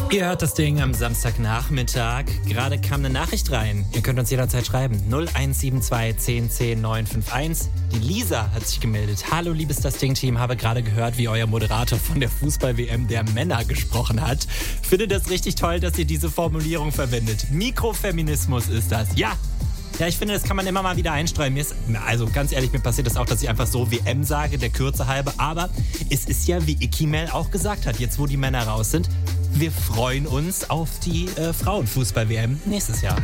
Ihr hört das Ding am Samstagnachmittag. Gerade kam eine Nachricht rein. Ihr könnt uns jederzeit schreiben. 0172 10 10 951. Die Lisa hat sich gemeldet. Hallo, liebes Das Ding-Team. Habe gerade gehört, wie euer Moderator von der Fußball-WM der Männer gesprochen hat. Finde das richtig toll, dass ihr diese Formulierung verwendet. Mikrofeminismus ist das. Ja, ich finde, das kann man immer mal wieder einstreuen. Also ganz ehrlich, mir passiert das auch, dass ich einfach so WM sage, der Kürze halber. Aber es ist ja, wie Ikimel auch gesagt hat, jetzt wo die Männer raus sind, wir freuen uns auf die Frauenfußball-WM nächstes Jahr.